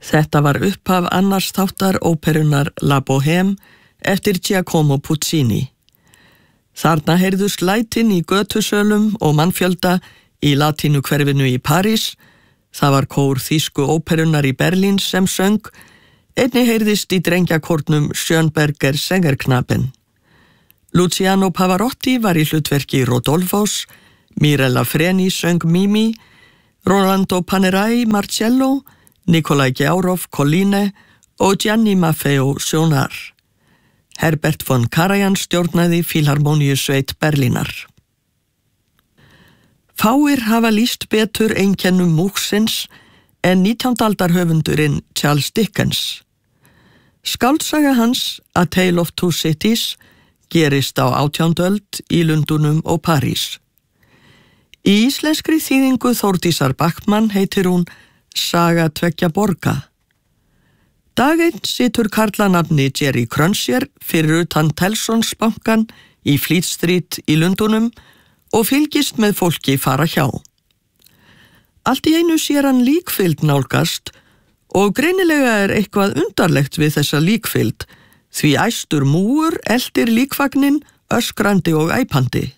Þetta var upphaf annars þáttar óperunnar La Bohème eftir Giacomo Puccini. Þarna heyrðust lætin í götusölum og mannfjölda í latínukverfinu í París. Það var kór þýsku óperunnar í Berlín sem söng. Einnig heyrðist í drengjakórnum Schönberger Sängerknaben. Luciano Pavarotti var í hlutverki Rodolfos, Mirella Freni söng Mimi, Rolando Panerai Marcello, Nikolai Gjaurov Colline og Gianni Maffeo Sjónar. Herbert von Karajan stjórnaði Filharmoniusveit Berlínar. Fáir hafa lýst betur einkennum Munchsins en 19. aldar höfundurinn Charles Dickens. Skáldsaga hans, A Tale of Two Cities, gerist á 18. öld í Lundúnum og París. Í íslenskri þýðingu Þórdísar Backmann heitir hún Saga tveggja borga. Dag einn situr karlanafni Jerry Cruncher fyrir utan Tellsons bankan í Fleet Street í Lundúnum og fylgist með fólki fara hjá. Allt í einu sér hann líkfylgd nálgast og greinilega eitthvað undarlegt við þessa líkfylgd því æstur múgur eltir líkvagnin öskrandi og æpandi.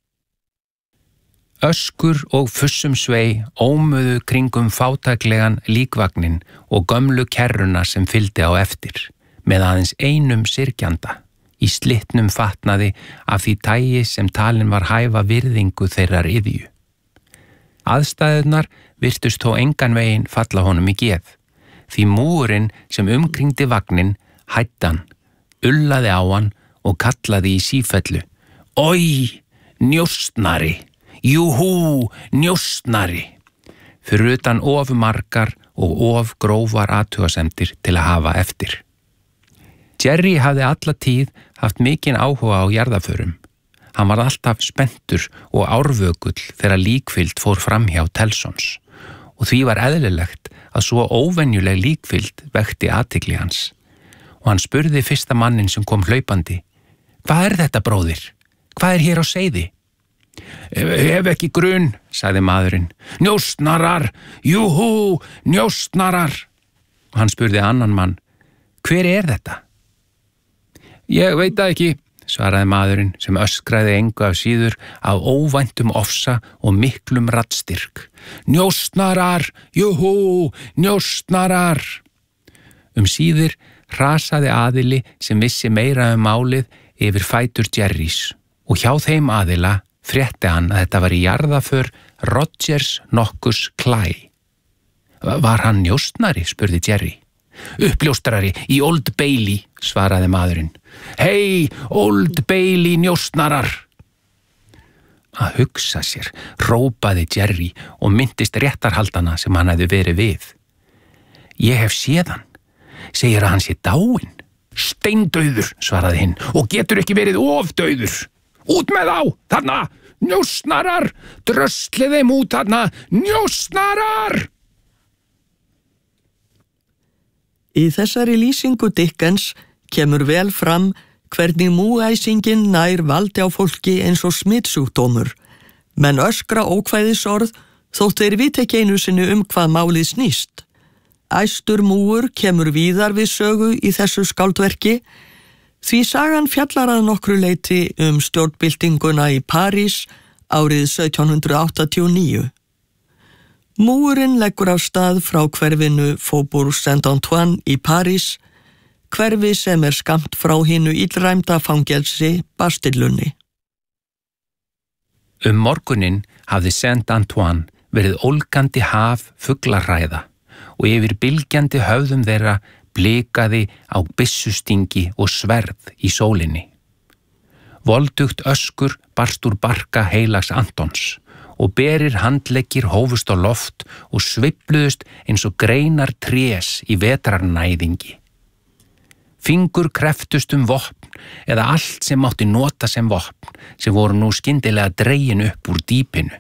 Öskur og fussum svei ómuðu kringum fátæklegan líkvagnin og gömlu kerruna sem fylgdi á eftir, með aðeins einum syrgjanda, í slitnum fatnaði af því tagi sem talin var hæfa virðingu þeirrar iðju. Aðstæðurnar virtust þó engan veginn falla honum í geð, því múgurinn sem umkringdi vagnin hættan, ullaði á hann og kallaði í sífellu: Oj, njóstnari! Júhú, njóstnari! Fyrir utan of margar og grófar athugasemdir til að hafa eftir. Jerry hafði alla tíð haft mikinn áhuga á jarðaförum. Hann var alltaf spenntur og árvökull þegar líkfylgd fór fram hjá Tellsons og því var eðlilegt að svo óvenjuleg líkfylgd vekti athygli hans. Og hann spurði fyrsta mannin sem kom hlaupandi: Hvað þetta, bróðir? Hvað hér á seiði? Hef ekki grun, sagði maðurinn. Njóstnarar, júhú, njóstnarar. Og hann spurði annan mann: Hver þetta? Ég veit það ekki, svaraði maðurinn sem öskraði engu af síður af óvæntum ofsa og miklum raddstyrk. Njóstnarar, júhú, njóstnarar. Síður hrasaði aðili sem vissi meira málið yfir fætur Jerrys og hjá þeim aðila frétti hann að þetta var í jarðaför Rogers nokkus Cly. Var hann njóstnari, spurði Jerry. Uppljóstrari í Old Bailey, svaraði maðurinn. Hei, Old Bailey njóstnarar! Að hugsa sér, hrópaði Jerry og minntist réttarhaldana sem hann hefði verið við. Ég hef séð hann, segir að hann sé dáinn. Steindauður, svaraði hinn, og getur ekki verið ofdauður. Út með þá, þarna, njóstnarar, dröslið þeim út þarna, njóstnarar! Í þessari lýsingu Dickens kemur vel fram hvernig múgæsingin nær valdi á fólki eins og smitsjúkdómur, menn öskra ókvæðisorð þótt þeir vita ekki einu sinni hvað málið snýst. Æstur múgur kemur víðar við sögu í þessu skáldverki, því sagan fjallar að nokkru leyti stjórnbyltinguna í París árið 1789. Múgurinn leggur af stað frá hverfinu Faubourg Saint-Antoine í París, hverfi sem skammt frá hinu illræmda fangelsi Bastillunni. Morguninn hafði Saint-Antoine verið ólgandi haf fuglarræða og yfir bylgjandi höfðum þeirra blikaði á byssustingi og sverð í sólinni. Voldugt öskur barst úr barka heilags Antons og berir handleggir hófust á loft og sveifluðust eins og greinar trés í vetrarnæðingi. Fingur kreftust vopn eða allt sem mátti nota sem vopn sem voru nú skyndilega dregin upp úr dýpinu.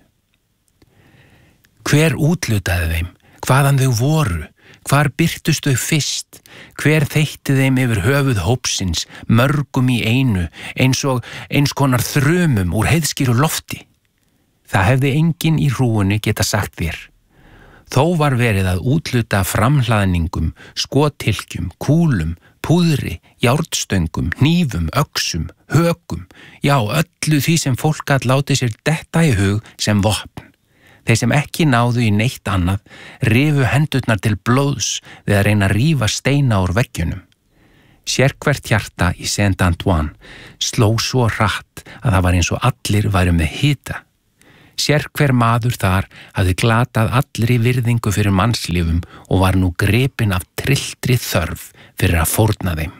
Hver útlutaði þeim? Hvaðan þau voru? Hvar birtust þau fyrst? Hver þeytti þeim yfir höfuð hópsins, mörgum í einu, eins konar þrumum úr heiðskíru lofti? Það hefði enginn í hrúgunni geta sagt þér. Þó var verið að útluta framhlaðningum, skothylkjum, kúlum, púðri, járnstöngum, hnífum, öxum, hökum, já, öllu því sem fólk gat látið sér detta í hug sem vopn. Þeir sem ekki náðu í neitt annað rifu hendurnar til blóðs við að reyna að rífa steina úr veggjunum. Sérhvert hjarta í Saint-Antoine sló svo hratt að það var eins og allir væru með hita. Sérhver maður þar hafði glatað allri virðingu fyrir mannslífum og var nú gripinn af trylltri þörf fyrir að fórna þeim.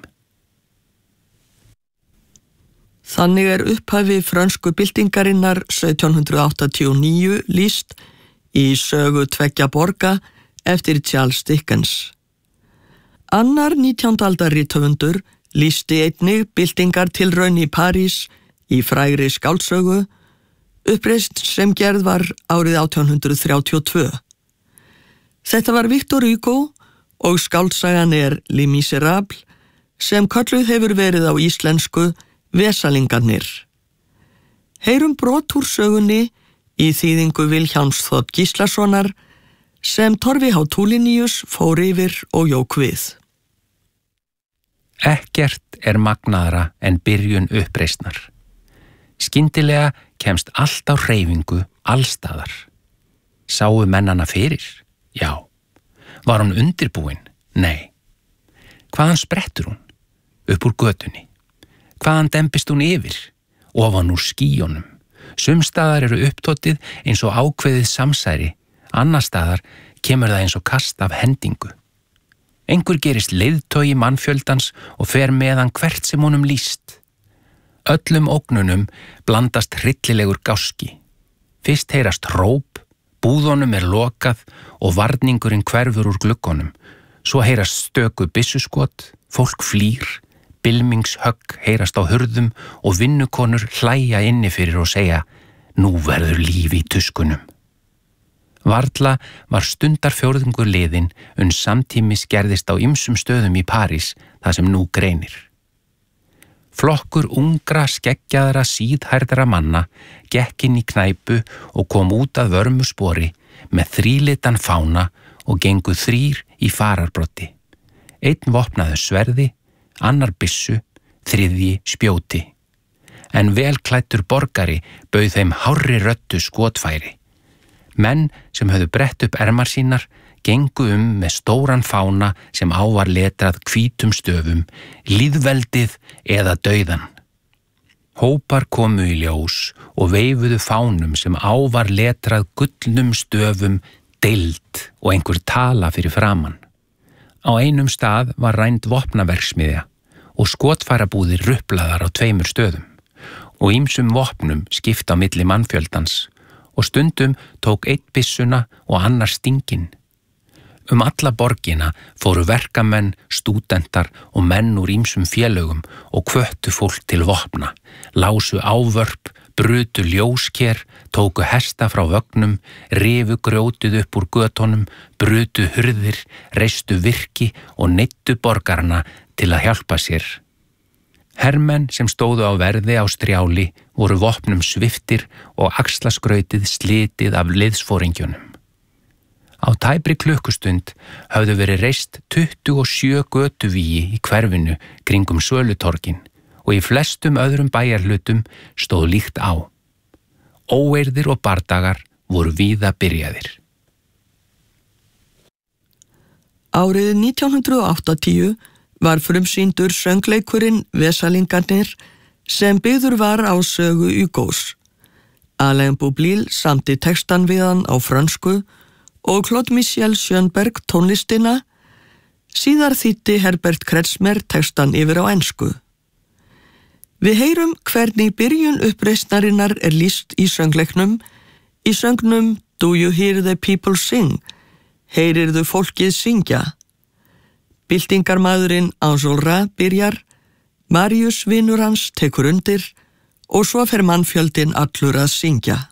Þannig upphafi frönsku byltingarinnar 1789 lýst í sögu tveggja borga eftir Charles Dickens. Annar 19. aldar rithöfundur lýsti einnig byltingartilraun í París í frægri skáldsögu, uppreisn sem gerð var árið 1832. Þetta var Victor Hugo og skáldsagan Les Misérables sem kölluð hefur verið á íslensku Vesalingarnir. Heyrum brot úr sögunni í þýðingu Vilhjálms Þ. Gíslasonar sem Torfi H. Tulinius fór yfir og jók við. Ekkert magnaðra en byrjun uppreisnar. Skyndilega kemst allt á hreyfingu allstaðar. Sáu mennana fyrir? Já. Var hún undirbúin? Nei. Hvaðan sprettur hún? Upp úr götunni. Hvaðan dembist hún yfir? Ofan úr skýjónum. Sumstaðar eru upptótið eins og ákveðið samsæri, annarstaðar kemur það eins og kast af hendingu. Einhver gerist leiðtogi mannfjöldans og fer með hann hvert sem honum lýst. Öllum ógnunum blandast hryllilegur gáski. Fyrst heyrast hróp, búðunum lokað og varningurinn hverfur úr gluggunum. Svo heyrast stöku byssuskot, fólk flýr, bylmingshögg heyrast á hurðum og vinnukonur hlæja inni fyrir og segja: nú verður líf í tuskunum. Varla var stundarfjórðungur liðinn samtímis gerðist á ýmsum stöðum í París það sem nú greinir. Flokkur ungra skeggjaðra síðhærðra manna gekk inn í knæpu og kom út að vörmu spori með þrílitan fána og gengu 3 í fararbroddi. Einn vopnaði sverði, annar byssu, 3. spjóti. En velklæddur borgari bauð þeim hárri röddu skotfæri. Menn sem höfðu brett upp ermar sínar gengu með stóran fána sem á var letrað hvítum stöfum, lýðveldið eða dauðan. Hópar komu í ljós og veifuðu fánum sem á var letrað gullnum stöfum, deild og einhver tala fyrir framan. Á einum stað var rænd vopnaverksmiðja og skotfærabúðir ruplaðar á 2 stöðum og ýmsum vopnum skipt á milli mannfjöldans og stundum tók einn byssuna og annar stinginn. Alla borgina fóru verkamenn, stúdentar og menn úr ýmsum félögum og hvöttu fólk til vopna, lásu ávörp, brutu ljósker, tóku hesta frá vögnum, rifu grjótið upp úr götunum, brutu hurðir, reistu virki og neyddu borgarana til að hjálpa sér. Hermenn sem stóðu á verði á strjáli voru vopnum sviptir og axlaskrautið slitið af liðsforingjunum. Á tæpri klukkustund höfðu verið reist 27 götuvígi í hverfinu kringum Sölutorgin og í flestum öðrum bæjarhlutum stóð líkt á. Óeirðir og bardagar voru víða byrjaðir. Árið 1980 var frumsýndur söngleikurinn Vesalingarnir sem byggður var á sögu Hugos. Alain Boublil samdi textan við hann á frönsku og Claude Michel Schönberg tónlistina, síðar þýddi Herbert Kretzmer textan yfir á ensku. Við heyrum hvernig byrjun uppreisnarinnar lýst í söngleiknum, í söngnum Do you hear the people sing? Heyrirðu fólkið syngja? Byltingarmaðurinn Enjolras byrjar, Marius vinur hans tekur undir og svo fer mannfjöldinn allur að syngja.